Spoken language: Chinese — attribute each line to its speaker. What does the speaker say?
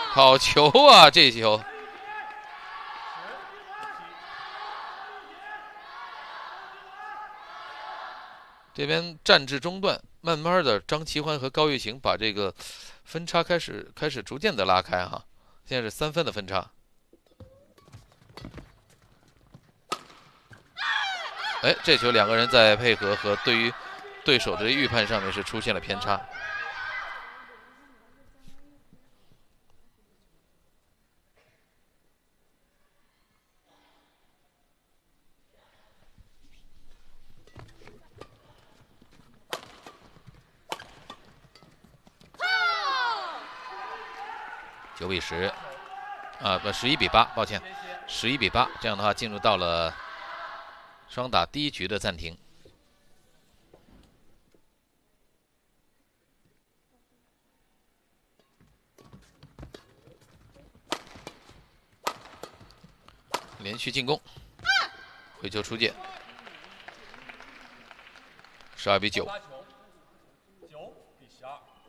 Speaker 1: 好球啊！这球，这边战至中段，慢慢的张齐欢和高玉晴把这个分差开始逐渐的拉开哈，现在是3分的分差。哎，这球两个人在配合和对于对手的预判上面是出现了偏差。9比10，不11比8，抱歉，11比8。这样的话进入到了双打第一局的暂停。连续进攻，回球出界，12比9。